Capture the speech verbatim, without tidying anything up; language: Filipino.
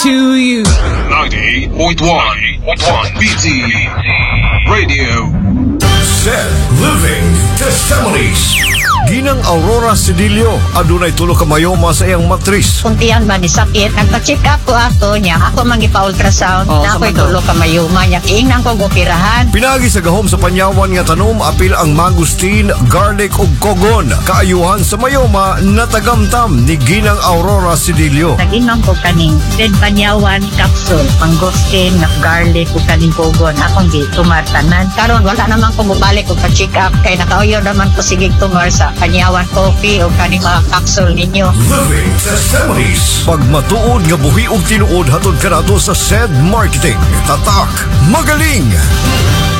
to you. ninety-eight point one B T Radio. Said Living Testimonies. Ginang Aurora Sedillo, adunay tulo ka mayoma sa iyang matris. Kuntian ba ni sakit, nagpa-check up ko ato niya. Ako mangipa-ultrasound, Oh, na ako'y sa tulo ka mayuma niya. Kiingnan ko gupirahan. Pinagi sa gahom sa panyawan nga tanom, apil ang mangustin, garlic ug kogon. Kaayuhan sa mayoma na tagamtam ni Ginang Aurora Sedillo. Nag-inom ko kaning red banyawan capsule, mangosteen, garlic ug kaning kogon. Akong di tumartanan. Karon wala naman ko mubalik og pa-check up kay nakauyo naman ko sigig tumar sa panyawan coffee o kaning mga capsule ninyo. Living Testimonies. Pag matuod nga buhi og tinuod hatod kanato sa said marketing. Tatak, magaling!